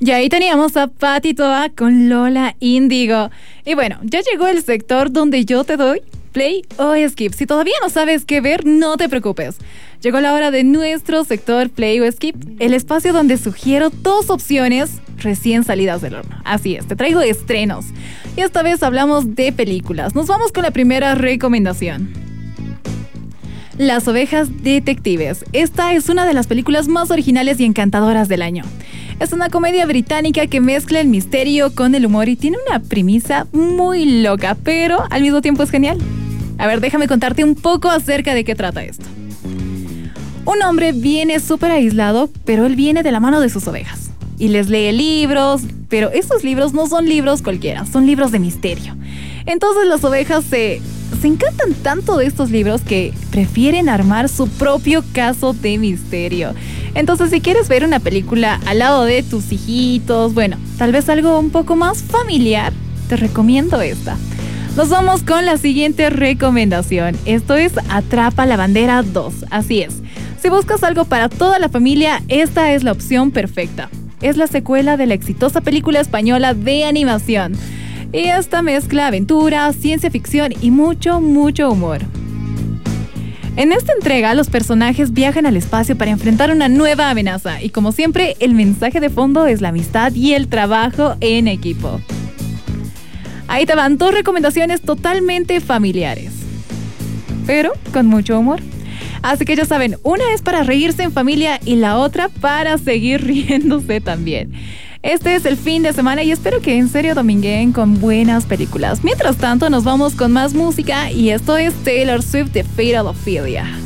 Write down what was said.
Y ahí teníamos a Patti Toa con Lola Índigo. Y bueno, ya llegó el sector donde yo te doy play o skip. Si todavía no sabes qué ver, no te preocupes. Llegó la hora de nuestro sector play o skip, el espacio donde sugiero dos opciones recién salidas del horno. Así es, te traigo estrenos. Y esta vez hablamos de películas. Nos vamos con la primera recomendación. Las ovejas detectives. Esta es una de las películas más originales y encantadoras del año. Es una comedia británica que mezcla el misterio con el humor y tiene una premisa muy loca, pero al mismo tiempo es genial. A ver, déjame contarte un poco acerca de qué trata esto. Un hombre viene súper aislado, pero él viene de la mano de sus ovejas. Y les lee libros, pero estos libros no son libros cualquiera, son libros de misterio. Entonces las ovejas se encantan tanto de estos libros que prefieren armar su propio caso de misterio. Entonces, si quieres ver una película al lado de tus hijitos, bueno, tal vez algo un poco más familiar, te recomiendo esta. Nos vamos con la siguiente recomendación. Esto es Atrapa la Bandera 2. Así es. Si buscas algo para toda la familia, esta es la opción perfecta. Es la secuela de la exitosa película española de animación. Y esta mezcla aventura, ciencia ficción y mucho humor. En esta entrega, los personajes viajan al espacio para enfrentar una nueva amenaza. Y como siempre, el mensaje de fondo es la amistad y el trabajo en equipo. Ahí te van dos recomendaciones totalmente familiares, pero con mucho humor. Así que ya saben, una es para reírse en familia y la otra para seguir riéndose también. Este es el fin de semana y espero que en serio domingueen con buenas películas. Mientras tanto, nos vamos con más música y esto es Taylor Swift de Fatal Ophelia.